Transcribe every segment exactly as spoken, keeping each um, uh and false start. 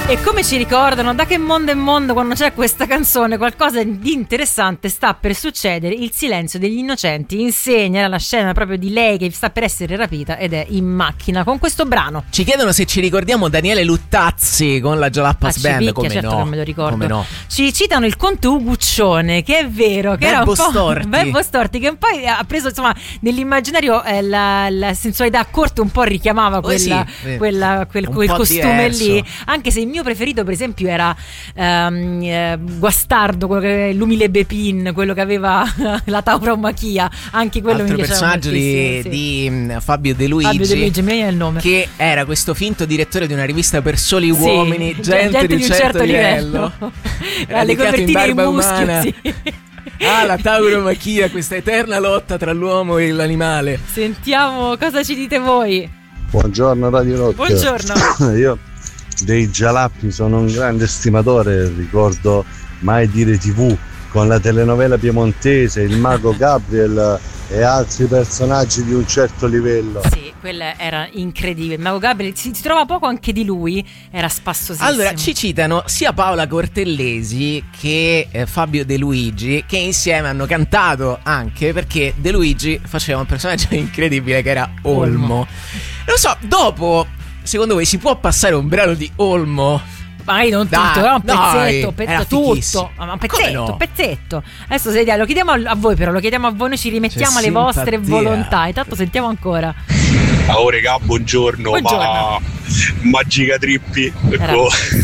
E come ci ricordano da che mondo è mondo, quando c'è questa canzone qualcosa di interessante sta per succedere. Il silenzio degli innocenti insegna la scena proprio di lei che sta per essere rapita ed è in macchina con questo brano. Ci chiedono se ci ricordiamo Daniele Luttazzi con la Jalapas ah, Band. Picchia, come certo no? che me lo ricordo. Come no? Ci citano il conte Uguccione, che è vero che Beppo era un po' Storti. Beppo Storti, che poi ha preso, insomma, nell'immaginario eh, la, la sensualità a corte un po' richiamava quella, oh sì, quella, quel, quel costume diverso. Lì, anche se il mio preferito per esempio era um, eh, Guastardo, quello che, l'umile Bepin, quello che aveva la tauromachia, anche quello altro mi piaceva personaggio di, sì. di Fabio De Luigi, Fabio De Luigi, mi viene il nome, che era questo finto direttore di una rivista per soli sì, uomini, gente, gente di un certo, certo livello, livello. Le copertine in muschio, sì. Ah, la tauromachia, questa eterna lotta tra l'uomo e l'animale. Sentiamo cosa ci dite voi. Buongiorno Radio Rock. Buongiorno. Io dei Jalappi sono un grande stimatore, ricordo Mai Dire tivù con la telenovela piemontese, il mago Gabriel e altri personaggi di un certo livello. Sì, quella era incredibile. Il mago Gabriel, si, si trova poco anche di lui, era spassosissimo. Allora, ci citano sia Paola Cortellesi che eh, Fabio De Luigi, che insieme hanno cantato anche, perché De Luigi faceva un personaggio incredibile che era Olmo. Olmo. Non so, dopo, secondo voi si può passare un brano di Olmo? Magari non tutto, dai, però un pezzetto, dai, pezzetto tutto, ma un pezzetto, no? pezzetto. Adesso se lo chiediamo a voi, però lo chiediamo a voi, noi ci rimettiamo C'è alle vostre simpatia. volontà. Intanto sentiamo ancora. Oh regà, buongiorno, buongiorno. ma Magica Trippi con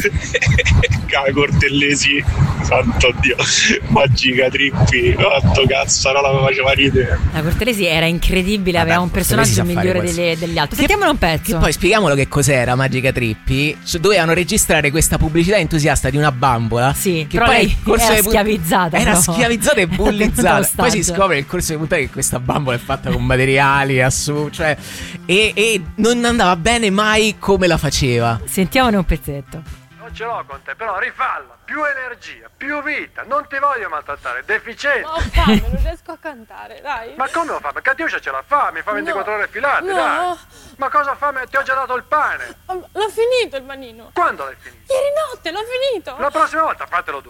Cortellesi, santo Dio, Magica Trippi, quanto cazzarola mi faceva ridere. La Cortellesi era incredibile, Vabbè, aveva un personaggio migliore delle, degli altri. Sentiamolo un pezzo. Che poi spieghiamolo che cos'era Magica Trippi. Dovevano registrare questa pubblicità entusiasta di una bambola. Sì, che però poi lei corso era pun- schiavizzata. Era no? schiavizzata e bullizzata. Poi si scopre nel corso dei puntati che questa bambola è fatta con materiali assu- cioè, e, e non andava bene mai come la faceva. Sentiamone un pezzetto. Non ce l'ho con te, però rifalla. Più energia, più vita. Non ti voglio maltrattare, deficiente. Ma ho fame, non riesco a cantare, dai. Ma come ho fame? Catiuscia ce l'ha fame, fa ventiquattro no, ore filate, no. dai. Ma cosa ho fame? Ti ho già dato il pane. L'ho finito il panino. Quando l'hai finito? Ieri notte l'ho finito. La prossima volta fatelo due.